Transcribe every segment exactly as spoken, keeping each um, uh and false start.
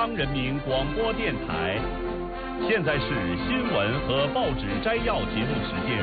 央人民广播电台，现在是新闻和报纸摘要节目时间。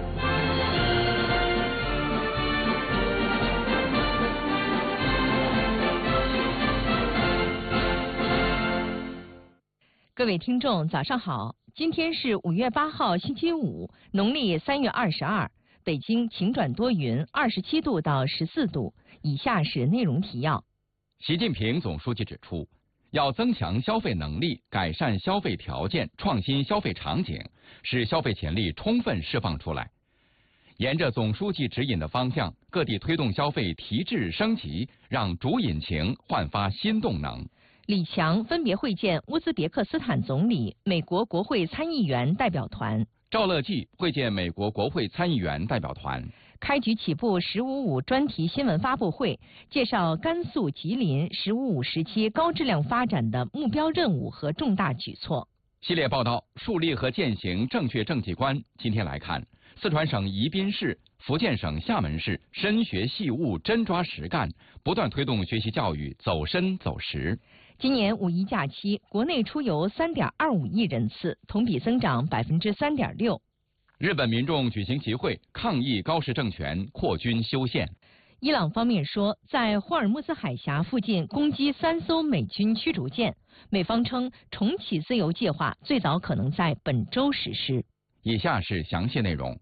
各位听众，早上好！今天是五月八号，星期五，农历三月二十二。北京晴转多云，二十七度到十四度。以下是内容提要。 习近平总书记指出，要增强消费能力，改善消费条件，创新消费场景，使消费潜力充分释放出来。沿着总书记指引的方向，各地推动消费提质升级，让主引擎焕发新动能。 李强分别会见乌兹别克斯坦总理、美国国会参议员代表团。 赵乐际会见美国国会参议员代表团。 开局起步“十五五”专题新闻发布会，介绍甘肃、吉林“十五五”时期高质量发展的目标任务和重大举措。 系列报道树立和践行正确政绩观。今天来看，四川省宜宾市、福建省厦门市深学细悟、真抓实干，不断推动学习教育走深走实。 今年五一假期，国内出游 三点二五亿人次，同比增长 百分之三点六。 日本民众举行集会，抗议高氏政权扩军修宪。 伊朗方面说，在霍尔木兹海峡附近攻击三艘美军驱逐舰，美方称重启自由计划最早可能在本周实施。 以下是详细内容。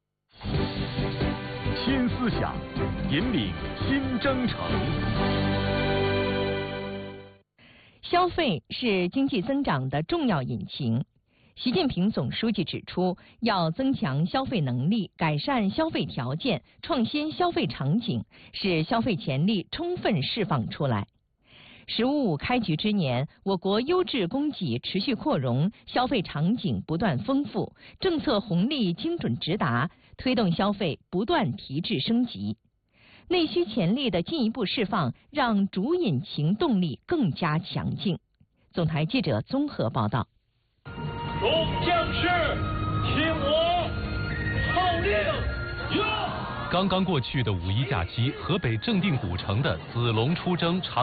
新思想引领新征程。 消费是经济增长的重要引擎。习近平总书记指出，要增强消费能力，改善消费条件，创新消费场景，使消费潜力充分释放出来。十五五开局之年，我国优质供给持续扩容，消费场景不断丰富，政策红利精准直达，推动消费不断提质升级。内需潜力的进一步释放，让主引擎动力更加强劲。总台记者综合报道。 众将士，听我号令！ 刚刚过去的五一假期，河北正定古城的“子龙出征”长